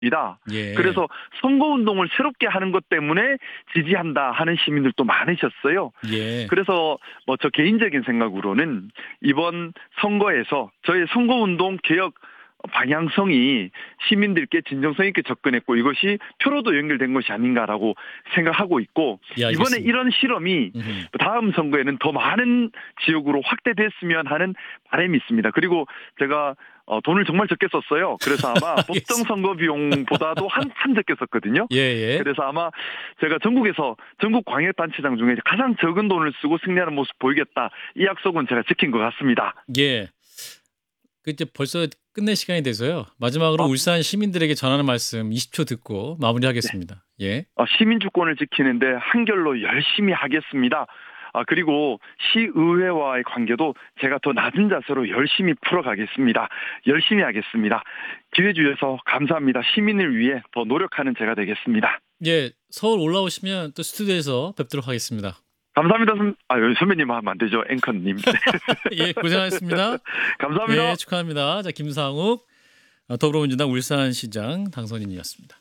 있습니다. 예. 그래서 선거운동을 새롭게 하는 것 때문에 지지한다 하는 시민들도 많으셨어요. 예. 그래서 뭐 저 개인적인 생각으로는 이번 선거에서 저희 선거운동 개혁 방향성이 시민들께 진정성 있게 접근했고 이것이 표로도 연결된 것이 아닌가라고 생각하고 있고 예, 이번에 알겠습니다. 이런 실험이 음흠. 다음 선거에는 더 많은 지역으로 확대됐으면 하는 바람이 있습니다. 그리고 제가 돈을 정말 적게 썼어요. 그래서 아마 법정 알겠습니다. 선거 비용보다도 한참 적게 썼거든요. 예, 예. 그래서 아마 제가 전국 광역단체장 중에 가장 적은 돈을 쓰고 승리하는 모습 보이겠다. 이 약속은 제가 지킨 것 같습니다. 예. 그 이제 벌써 끝낼 시간이 돼서요. 마지막으로 아, 울산 시민들에게 전하는 말씀 20초 듣고 마무리하겠습니다. 예. 시민 주권을 지키는데 한결로 열심히 하겠습니다. 그리고 시의회와의 관계도 제가 더 낮은 자세로 열심히 풀어가겠습니다. 열심히 하겠습니다. 기회 주셔서 감사합니다. 시민을 위해 더 노력하는 제가 되겠습니다. 예, 서울 올라오시면 또 스튜디오에서 뵙도록 하겠습니다. 감사합니다. 선배님 하면 안 되죠. 앵커님. 예, 고생하셨습니다. 감사합니다. 예, 축하합니다. 자, 김상욱 더불어민주당 울산시장 당선인이었습니다.